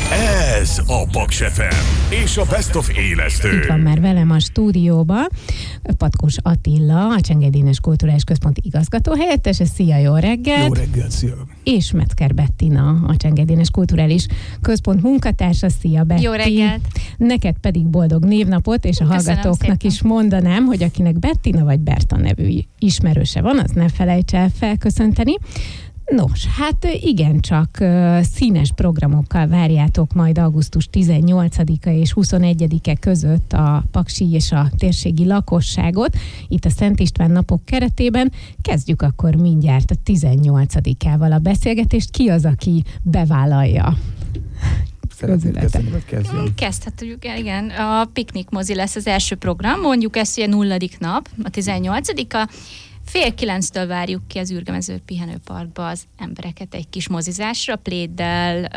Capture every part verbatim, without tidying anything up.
Ez a Paks ef em és a Best of élesztő. Itt van már velem a stúdióba Patkós Attila, a Csengedénes Kulturális Központ igazgató helyettese. Szia, jó reggelt! Jó reggelt, szia! És Metzger Bettina, a Csengedénes Kulturális Központ munkatársa. Szia, Betti! Jó reggelt! Neked pedig boldog névnapot, és a Köszönöm hallgatóknak szépen. is mondanám, hogy akinek Bettina vagy Berta nevű ismerőse van, az ne felejts el felköszönteni. Nos, hát igencsak uh, színes programokkal várjátok majd augusztus tizennyolcadika és huszonegyedike között a paksi és a térségi lakosságot, itt a Szent István napok keretében. Kezdjük akkor mindjárt a tizennyolcadikával a beszélgetést. Ki az, aki bevállalja? Szeretnéd kezdeni, vagy kezdjön? Kezdhetjük el, igen. A Piknik mozi lesz az első program, mondjuk ezt, hogy a nulladik nap, a tizennyolcadika. Fél kilenctől várjuk ki az Ürgemező pihenőparkba az embereket egy kis mozizásra, pléddel,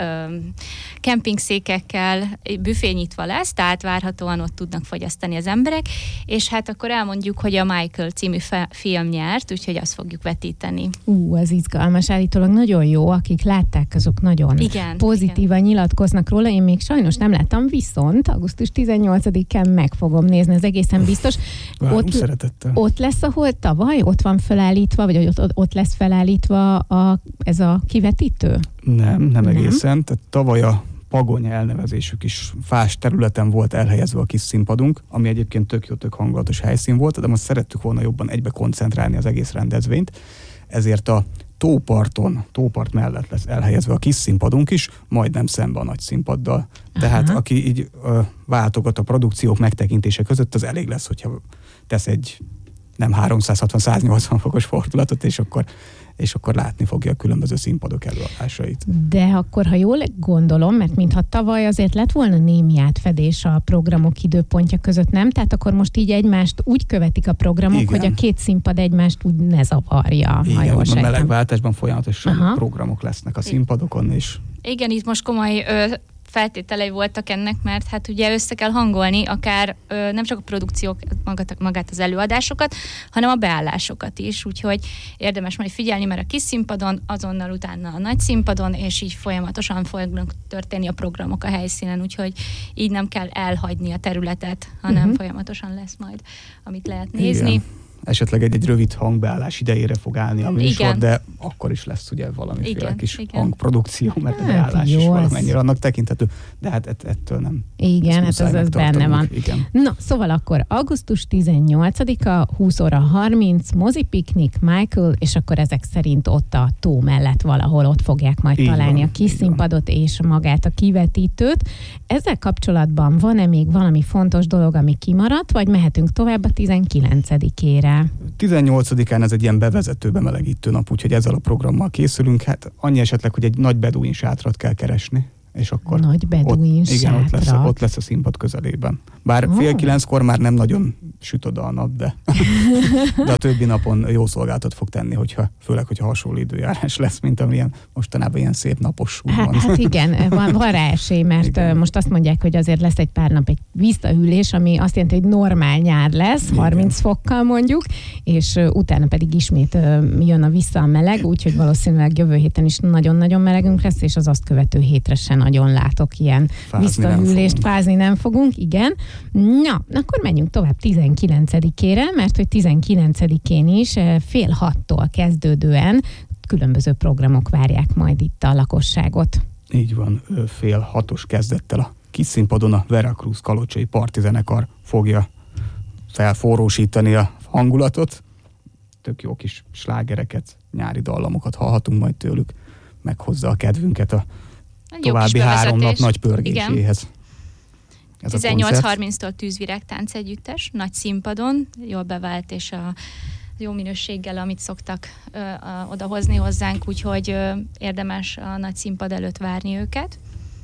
kempingszékekkel, büfé nyitva lesz, tehát várhatóan ott tudnak fogyasztani az emberek, és hát akkor elmondjuk, hogy a Michael című fe- film nyert, úgyhogy azt fogjuk vetíteni. Ú, az izgalmas, állítólag nagyon jó, akik látták, azok nagyon igen, pozitívan igen. nyilatkoznak róla, én még sajnos nem láttam, viszont augusztus tizennyolcadikán meg fogom nézni, ez egészen biztos. Várunk Ott, szeretettel. ott lesz, ahol tavaly, ott van felállítva, vagy ott, ott, ott lesz felállítva a, ez a kivetítő? Nem, nem Nem. egészen. Tehát tavaly a Pagony elnevezésű kis fás területen volt elhelyezve a kis színpadunk, ami egyébként tök jó, tök hangulatos helyszín volt, de most szerettük volna jobban egybe koncentrálni az egész rendezvényt, ezért a tóparton, tópart mellett lesz elhelyezve a kis színpadunk is, majdnem szembe a nagy színpaddal. Tehát Aha. aki így ö, váltogat a produkciók megtekintése között, az elég lesz, hogyha tesz egy nem háromszázhatvan-száznyolcvan fokos fordulatot, és akkor, és akkor látni fogja a különböző színpadok előadásait. De akkor, ha jól gondolom, mert mintha tavaly azért lett volna némi átfedés a programok időpontja között, nem? Tehát akkor most így egymást úgy követik a programok, Igen. hogy a két színpad egymást úgy ne zavarja, ha Igen, jól a sejtem. melegváltásban folyamatosan Aha. programok lesznek a színpadokon, és Igen, itt most komoly ö, feltételei voltak ennek, mert hát ugye össze kell hangolni akár ö, nem csak a produkciók, magát, magát az előadásokat, hanem a beállásokat is, úgyhogy érdemes majd figyelni, mert a kis színpadon, azonnal utána a nagy színpadon, és így folyamatosan fognak történni a programok a helyszínen, úgyhogy így nem kell elhagyni a területet, hanem Uh-huh. folyamatosan lesz majd, amit lehet nézni. igen, esetleg egy, egy rövid hangbeállás idejére fog állni a műsor, Igen. de akkor is lesz ugye valamiféle Igen, kis igen. hangprodukció, mert a Hát beállás jó, is az- valamennyire annak tekinthető, de hát ett, ettől nem. Igen, Ezt hát muszáj az, az benne van. megtartanunk, igen. Na, szóval akkor augusztus tizennyolcadika, húsz óra harminc, mozipiknik, Michael, és akkor ezek szerint ott a tó mellett valahol ott fogják majd Így találni van, a kis így van. színpadot és magát a kivetítőt. Ezzel kapcsolatban van-e még valami fontos dolog, ami kimaradt, vagy mehetünk tovább a tizenkilencedikére? tizennyolcadikán ez egy ilyen bevezető, bemelegítő nap, úgyhogy ezzel a programmal készülünk. Hát annyi esetleg, hogy egy nagy beduin sátrat kell keresni, és akkor Nagy beduin ott, igen, ott lesz, sátrat. ott lesz a színpad közelében. Bár Oh. fél kilenckor már nem nagyon süt oda a nap, de, de a többi napon jó szolgáltat fog tenni, hogyha, főleg, hogyha hasonló időjárás lesz, mint amilyen mostanában ilyen szép napos út Hát, van. hát igen, van, van rá esély, mert Igen. igen. most azt mondják, hogy azért lesz egy pár nap egy visszahűlés, ami azt jelenti, hogy normál nyár lesz, Igen. harminc fokkal mondjuk, és ö, utána pedig ismét ö, jön a vissza a meleg, úgyhogy valószínűleg jövő héten is nagyon-nagyon melegünk lesz, és az azt követő hétre se nagyon látok ilyen Fázni nem visszahűlést, fogunk. fázni nem fogunk, igen. Na, akkor menjünk tovább tizenkilencedikére, mert hogy tizenkilencedikén is ö, fél hattól kezdődően különböző programok várják majd itt a lakosságot. Így van, ö, fél hatos kezdettel a kis színpadon a Veracruz Kalocsai Partizenekar fogja felforrósítani a hangulatot. Tök jó kis slágereket, nyári dallamokat hallhatunk majd tőlük, meghozza a kedvünket a Egy jó további kis három nap bevezetés. nagy pörgéséhez. Ez a tizennyolc koncert. harminctól tűzvirág táncegyüttes, nagy színpadon, jól bevált, és a jó minőséggel, amit szoktak ö, ö, odahozni hozzánk, úgyhogy ö, érdemes a nagy színpad előtt várni őket.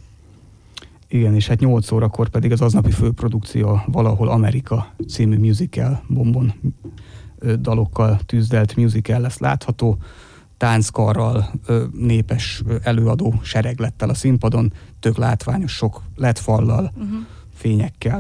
Igen, és hát nyolc órakor pedig az aznapi főprodukció Valahol Amerika című musical, bombon ö, dalokkal tűzdelt musical lesz látható, tánckarral, ö, népes ö, előadó sereglettel a színpadon, tök látványos, sok led fallal, Uh-huh. fényekkel.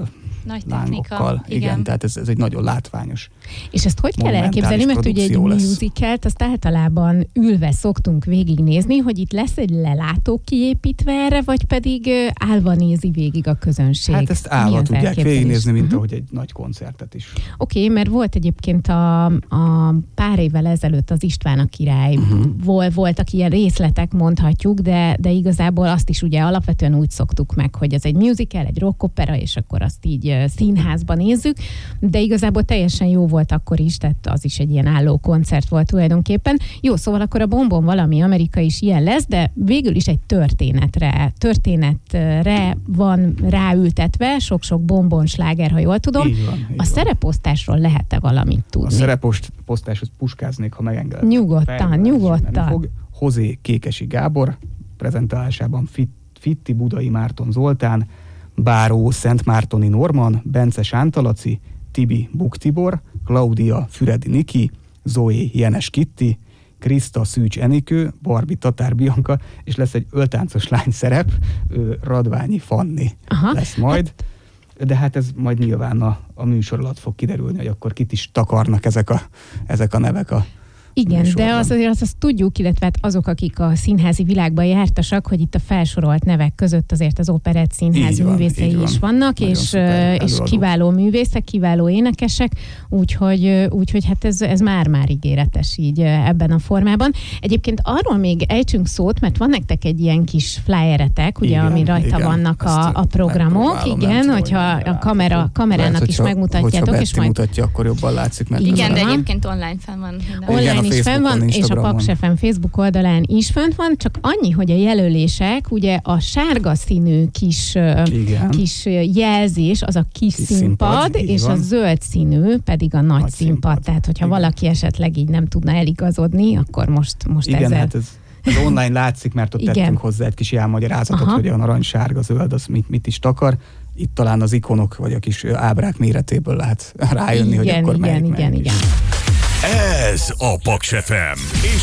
Nagy technika. lángokkal. Igen, Igen. tehát ez, ez egy nagyon látványos. És ezt hogy kell monumentális elképzelni, mert ugye egy produkció lesz. musicalt azt általában ülve szoktunk végignézni, hogy itt lesz egy lelátó kiépítve erre, vagy pedig ö, állva nézi végig a közönség. Hát ezt Mi állva az tudják elképzelés? végignézni, mint Mhm. ahogy egy nagy koncertet is. Oké, okay, mert volt egyébként a, a pár évvel ezelőtt az István a király, Mhm. uh-huh. Vol, voltak ilyen részletek, mondhatjuk, de, de igazából azt is ugye alapvetően úgy szoktuk meg, hogy ez egy musical, egy rockopera, és akkor azt így ö, színházban nézzük, de igazából teljesen jó volt akkor is, tehát az is egy ilyen álló koncert volt tulajdonképpen. Jó, szóval akkor a Bombon valami Amerika is ilyen lesz, de végül is egy történetre, történetre van ráültetve, sok-sok bombon sláger, ha jól tudom. Így van, így A van. szereposztásról lehet-e valamit A tudni? szereposztáshoz puskáznék, ha megengedem. Nyugodtan, Fejlődésre nyugodtan. menni fog. Hozé Kékesi Gábor prezentálásában Fit, Fitti Budai Márton Zoltán, Báró Szentmártoni Norman, Bence Sántalaci, Tibi Buk Tibor, Klaudia Füredi Niki, Zoé Jenes Kitti, Kriszta Szűcs Enikő, Barbi Tatár Bianca, és lesz egy öltáncos lány szerep, ő Radványi Fanni Aha. lesz majd. De hát ez majd nyilván a, a műsor alatt fog kiderülni, hogy akkor kit is takarnak ezek a, ezek a nevek a Igen, műsorban. de az azért azt, azt tudjuk, illetve hát azok, akik a színházi világban jártasak, hogy itt a felsorolt nevek között azért az Operett Színház Így van, művészei így van. is vannak, Nagyon és, szuper és előadók. kiváló művészek, kiváló énekesek, úgyhogy, úgyhogy hát ez, ez már-már ígéretes így ebben a formában. Egyébként arról még ejtsünk szót, mert van nektek egy ilyen kis flyeretek, ugye, Igen, ami rajta igen. vannak Ezt a, a programok, megpróbálom, nem igen, tudom, hogyha hogy a kamera, kamerának Lehet, is hogyha- megmutatjátok, hogyha és Betty majd mutatja, akkor jobban látszik, mert Igen, Igen, de van. egyébként online fenn van. minden. Igen, online a is fenn Facebookon, van, és a Instagramon. Paks ef em Facebook oldalán is fönt van, csak annyi, hogy a jelölések, ugye a sárga színű kis, ö, Igen. kis ö, jelzés, az a kis, Kis színpad, színpad, így és van. a zöld színű pedig a nagy, Nagy színpad. színpad. Tehát, hogyha Igen. valaki esetleg így nem tudna eligazodni, akkor most, most Igen, ezzel... hát ez, ez online látszik, mert ott Igen. tettünk hozzá egy kis jelmagyarázatot, Aha. hogy a narancssárga, zöld, az mit, mit is takar. Itt talán az ikonok, vagy a kis ábrák méretéből lehet rájönni, hogy igen, akkor igen, melyik, igen, melyik igen. is. Ez a Paks ef em. És